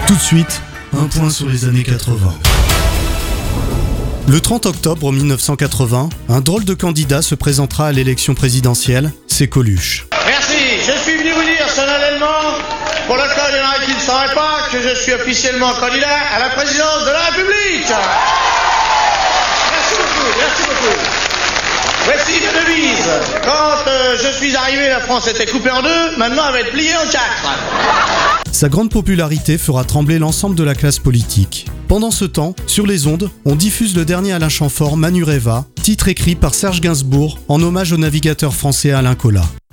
Tout de suite, un point sur les années 80. Le 30 octobre 1980, un drôle de candidat se présentera à l'élection présidentielle, c'est Coluche. Merci, je suis venu vous dire solennellement, pour le cas il y en a qui ne sauraient pas, que je suis officiellement candidat à la présidence de la République. Merci beaucoup. Voici ma devise. Quand je suis arrivé, la France était coupée en deux, maintenant elle va être pliée en quatre. Sa grande popularité fera trembler l'ensemble de la classe politique. Pendant ce temps, sur les ondes, on diffuse le dernier Alain Chamfort, Manureva, titre écrit par Serge Gainsbourg en hommage au navigateur français Alain Colas.